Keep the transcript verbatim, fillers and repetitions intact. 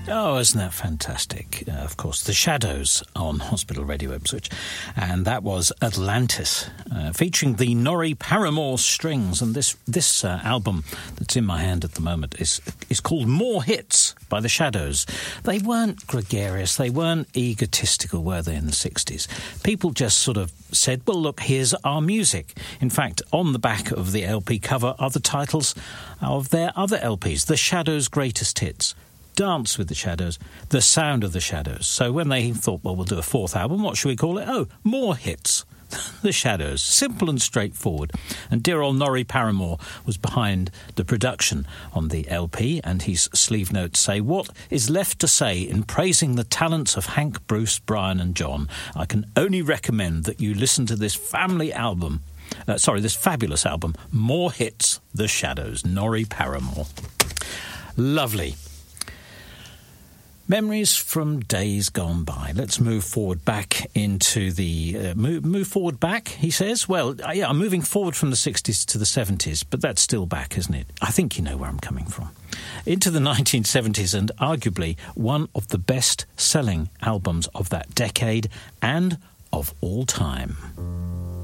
Oh, isn't that fantastic? Uh, of course, The Shadows on Hospital Radio Ipswich. And that was Atlantis, uh, featuring the Norrie Paramore strings. And this this uh, album that's in my hand at the moment is is called More Hits by The Shadows. They weren't gregarious, they weren't egotistical, were they, in the sixties? People just sort of said, well, look, here's our music. In fact, on the back of the L P cover are the titles of their other L Ps, The Shadows' Greatest Hits, Dance with the Shadows, The Sound of the Shadows. So when they thought, well, we'll do a fourth album, what should we call it? Oh, More Hits, The Shadows. Simple and straightforward. And dear old Norrie Paramore was behind the production on the L P, and his sleeve notes say, what is left to say in praising the talents of Hank, Bruce, Brian and John? I can only recommend that you listen to this family album, uh, sorry, this fabulous album, More Hits, The Shadows, Norrie Paramore. Lovely. Memories from days gone by. Let's move forward back into the... Uh, move, move forward back, he says. Well, uh, yeah, I'm moving forward from the sixties to the seventies, but that's still back, isn't it? I think you know where I'm coming from. Into the nineteen seventies, and arguably one of the best-selling albums of that decade and of all time.